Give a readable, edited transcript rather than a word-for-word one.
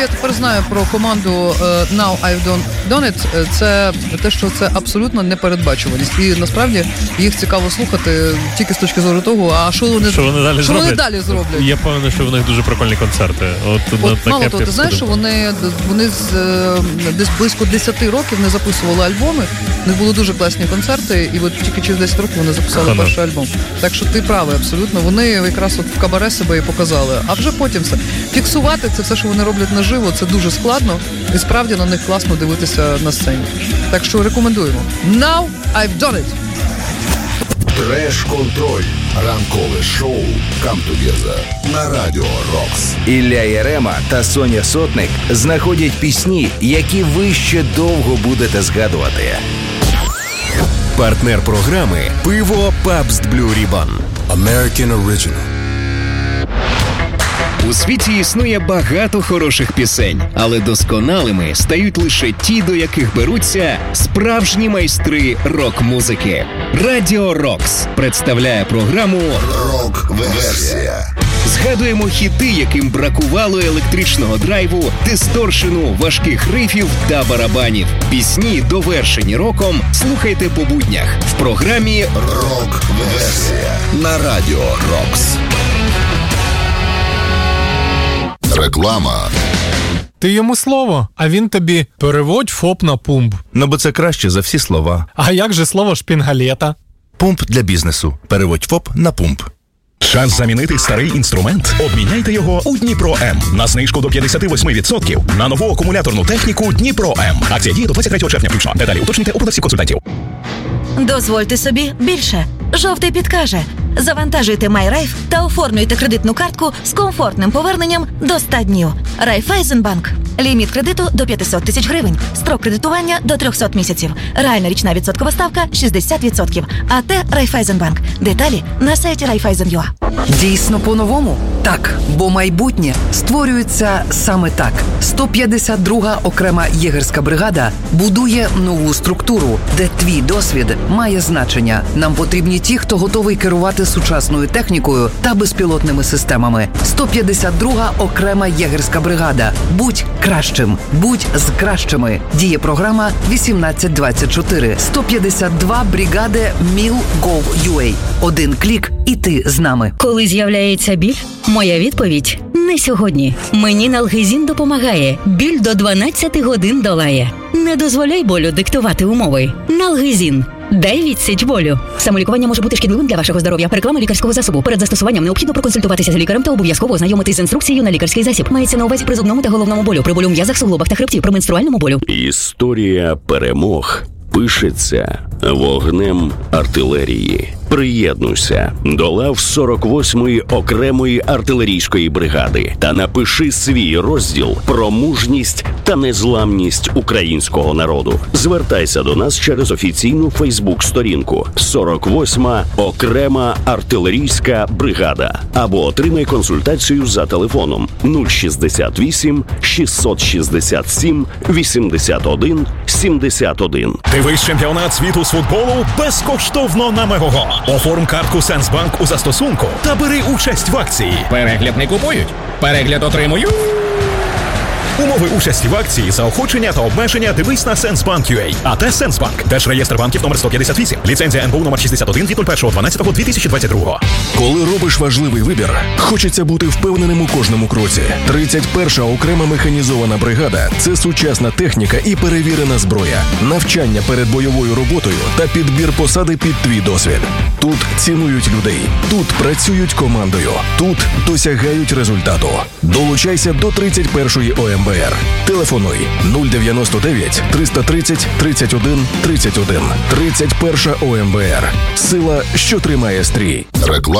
я тепер знаю про команду Now I've Done It, це те, що це абсолютно непередбачуваність. І насправді їх цікаво слухати тільки з точки зору того, а що вони далі зроблять. Я певний, що в них дуже прикольні концерти. От мало того, ти знаєш, що вони десь близько 10 років не записували альбоми, в них були дуже класні концерти, і от тільки через 10 років вони записали перший альбом. Так що ти правий абсолютно, вони якраз от в кабаре себе і показали. А вже потім все. Фіксувати це все, що вони роблять наживо, це дуже складно, і справді на них класно дивитися на сцені. Так що рекомендуємо. Now I've Done It. Треш-контроль. Ранкове шоу Come Together на Радіо Рокс. Ілля Єрема та Соня Сотник знаходять пісні, які ви ще довго будете згадувати. Партнер програми «Пиво Pabst Blue Ribbon». American Original. У світі існує багато хороших пісень, але досконалими стають лише ті, до яких беруться справжні майстри рок-музики. Радіо Рокс представляє програму «Рок-версія». Згадуємо хіти, яким бракувало електричного драйву, дисторшену, важких рифів та барабанів. Пісні, довершені роком, слухайте по буднях в програмі «Рок-версія» на Радіо Рокс. Реклама. Ти йому слово, а він тобі переводь ФОП на пумп. Ну, бо це краще за всі слова. А як же слово шпінгалета? Пумп для бізнесу. Переводь ФОП на пумп. Шанс замінити старий інструмент? Обміняйте його у Дніпро М. На знижку до 58% на нову акумуляторну техніку Дніпро М. Акція діє до 23 червня включно. Деталі уточнюйте у продавців консультантів. Дозвольте собі більше. Жовтий підкаже. Завантажуйте MyRaiff та оформлюйте кредитну картку з комфортним поверненням до 100 днів. Райфайзенбанк. Ліміт кредиту до 500 тисяч гривень. Строк кредитування до 300 місяців. Реальна річна відсоткова ставка 60%. АТ Райфайзенбанк. Деталі на сайті Raiffeisen.ua. Дійсно по-новому? Так, бо майбутнє створюється саме так. 152-га окрема єгерська бригада будує нову структуру, де твій досвід має значення. Нам потрібні ті, хто готовий керувати сучасною технікою та безпілотними системами. 152-га окрема єгерська бригада. Будь кращим. Будь з кращими. Діє програма 1824. 152 бригади Mil.gov.ua. Один клік і ти з нами. Коли з'являється біль, моя відповідь – не сьогодні. Мені Налгезін допомагає. Біль до 12 годин долає. Не дозволяй болю диктувати умови. Налгезін. Дай відсіч болю. Самолікування може бути шкідливим для вашого здоров'я. Реклама лікарського засобу. Перед застосуванням необхідно проконсультуватися з лікарем та обов'язково ознайомитись з інструкцією на лікарський засіб. Мається на увазі при зубному та головному болю, при болю в м'язах, суглобах та хребті, при менструальному болю. Історія перемог пишеться вогнем артилерії. Приєднуйся до лав 48-ї окремої артилерійської бригади та напиши свій розділ про мужність та незламність українського народу. Звертайся до нас через офіційну Фейсбук-сторінку 48-ма окрема артилерійська бригада або отримай консультацію за телефоном 068 667 81 71. Дивись чемпіонат світу з футболу безкоштовно на Мегого. Оформ картку Сенсбанк у застосунку та бери участь в акції. Перегляд не купують, перегляд отримують. Умови участі в акції, заохочення та обмеження дивись на Сенсбанк.ua. АТ Сенсбанк. Держреєстр банків номер 158. Ліцензія НБУ номер 61 від 01.12.2022. Коли робиш важливий вибір, хочеться бути впевненим у кожному кроці. 31-ша окрема механізована бригада – це сучасна техніка і перевірена зброя, навчання перед бойовою роботою та підбір посади під твій досвід. Тут цінують людей, тут працюють командою, тут досягають результату. Долучайся до 31-ї ОМБР. Телефонуй 099 330 31 31. 31 ОМБР. Сила, що тримає стрій. Реклама.